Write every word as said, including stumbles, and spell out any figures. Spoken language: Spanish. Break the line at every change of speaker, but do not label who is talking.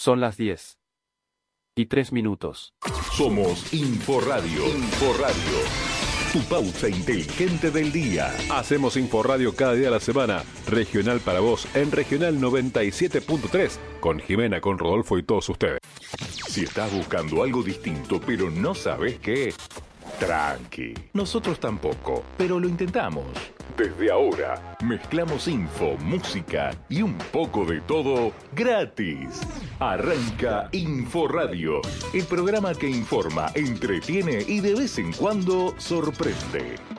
Son las diez y tres minutos.
Somos Inforradio. Inforradio. Tu pausa inteligente del día.
Hacemos Inforradio cada día de la semana. Regional para vos en Regional noventa y siete punto tres. Con Jimena, con Rodolfo y todos ustedes.
Si estás buscando algo distinto pero no sabes qué, tranqui. Nosotros tampoco, pero lo intentamos. Desde ahora, mezclamos info, música y un poco de todo gratis. Arranca Inforradio, el programa que informa, entretiene y de vez en cuando sorprende.